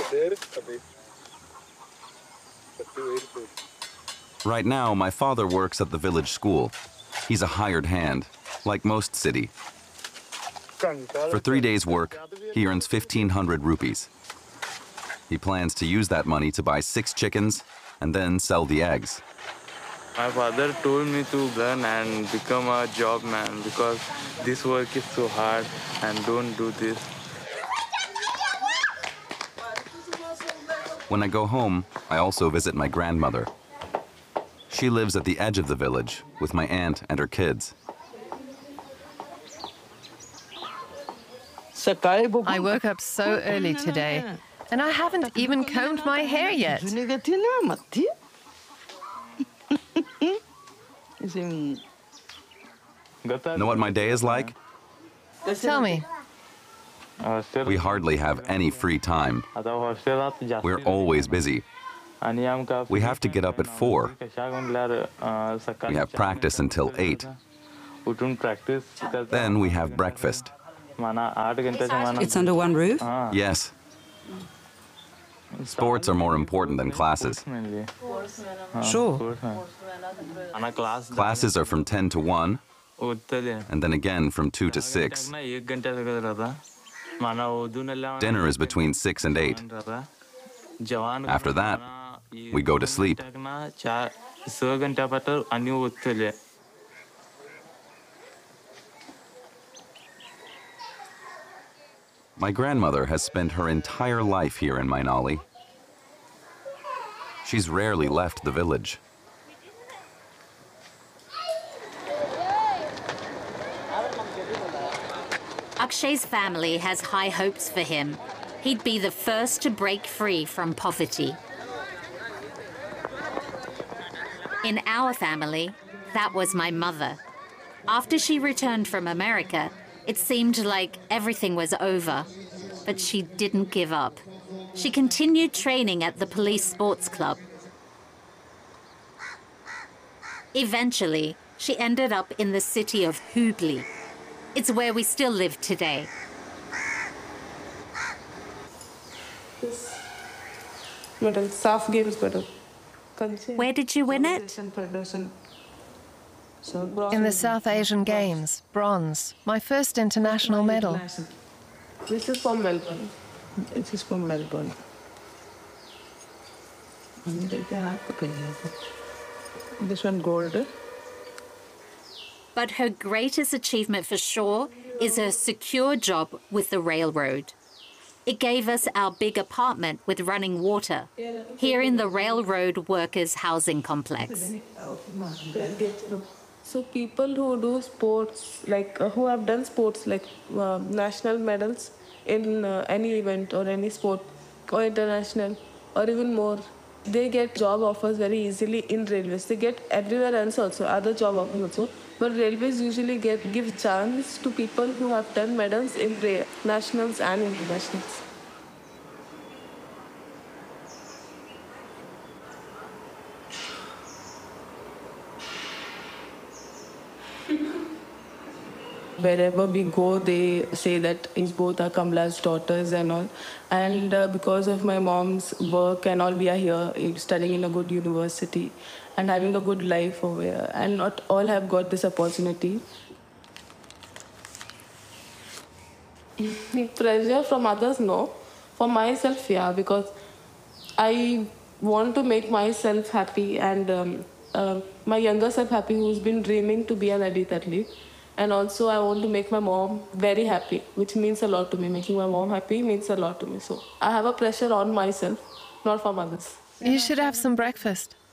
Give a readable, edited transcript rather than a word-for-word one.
Right now, my father works at the village school. He's a hired hand, like most city. For 3 days' work, he earns 1,500 rupees. He plans to use that money to buy 6 chickens and then sell the eggs. My father told me to learn and become a job man because this work is so hard and don't do this. When I go home, I also visit my grandmother. She lives at the edge of the village with my aunt and her kids. I woke up so early today, and I haven't even combed my hair yet. Know what my day is like? Tell me. We hardly have any free time. We're always busy. We have to get up at 4. We have practice until 8. Then we have breakfast. It's under one roof? Yes. Sports are more important than classes. Sure. Classes are from 10 to 1, and then again from 2 to 6. Dinner is between 6 and 8. After that, we go to sleep. My grandmother has spent her entire life here in Mainali. She's rarely left the village. Akshay's family has high hopes for him. He'd be the first to break free from poverty. In our family, that was my mother. After she returned from America, it seemed like everything was over, but she didn't give up. She continued training at the police sports club. Eventually, she ended up in the city of Hubli. It's where we still live today. This medal, South Games medal. Where did you win it? In the South Asian Games, bronze, my first international medal. This is from Melbourne. This is from Melbourne. This one gold. But her greatest achievement for sure is her secure job with the railroad. It gave us our big apartment with running water here in the Railroad Workers' Housing Complex. So people who do sports, like who have done sports like national medals in any event or any sport or international or even more, they get job offers very easily in railways. They get everywhere else also, other job offers also. But railways usually give chance to people who have done medals in nationals and internationals. Wherever we go, they say that both are Kamala's daughters and all. And because of my mom's work and all, we are here studying in a good university and having a good life over here. And not all have got this opportunity. Pressure from others, no. For myself, yeah, because I want to make myself happy and my younger self happy, who's been dreaming to be an elite athlete. And also I want to make my mom very happy, which means a lot to me. Making my mom happy means a lot to me. So I have a pressure on myself, not from others. You should have some breakfast.